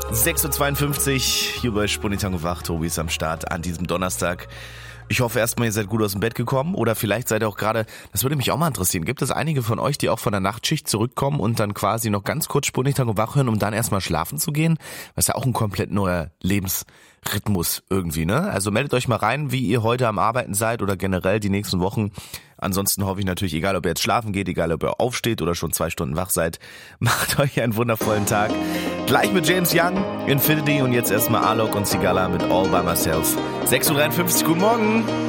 6.52 Uhr, hier bei Spunni-Tango wach. Tobi ist am Start an diesem Donnerstag. Ich hoffe erstmal, ihr seid gut aus dem Bett gekommen oder vielleicht seid ihr auch gerade, das würde mich auch mal interessieren, gibt es einige von euch, die auch von der Nachtschicht zurückkommen und dann quasi noch ganz kurz Spunni-Tango wach hören, um dann erstmal schlafen zu gehen? Das ist ja auch ein komplett neuer Lebensrhythmus irgendwie, ne? Also meldet euch mal rein, wie ihr heute am Arbeiten seid oder generell die nächsten Wochen. Ansonsten hoffe ich natürlich, egal ob ihr jetzt schlafen geht, egal ob ihr aufsteht oder schon 2 Stunden wach seid, macht euch einen wundervollen Tag. Gleich mit James Young, Infinity und jetzt erstmal Alok und Sigala mit All By Myself. 6.53 Uhr, guten Morgen.